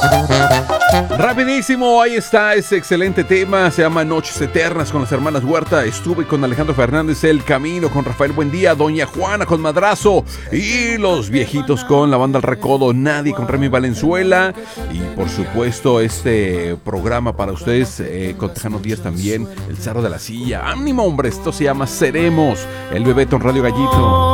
Rapidísimo, ahí está ese excelente tema, se llama Noches Eternas con las hermanas Huerta. Estuve con Alejandro Fernández, El Camino con Rafael Buendía, Doña Juana con Madrazo y los viejitos con la banda El Recodo, Nadie con Remy Valenzuela. Y por supuesto este programa para ustedes con Tejano Díaz también, El Zarro de la Silla. ¡Ánimo, hombre! Esto se llama Seremos, el Bebeto en Radio Gallito.